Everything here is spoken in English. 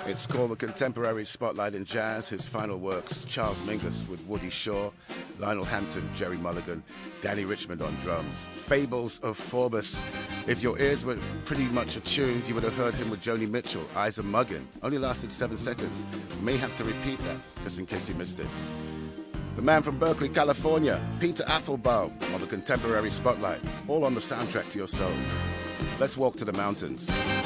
It's called the Contemporary Spotlight in Jazz. His final works, Charles Mingus with Woody Shaw, Lionel Hampton, Jerry Mulligan, Danny Richmond on drums. Fables of Forbes. If your ears were pretty much attuned, you would have heard him with Joni Mitchell, Eyes of Muggin. Only lasted 7 seconds. May have to repeat that, just in case you missed it. The man from Berkeley, California, Peter Applebaum, on the Contemporary Spotlight, all on the soundtrack to your soul. Let's walk to the mountains.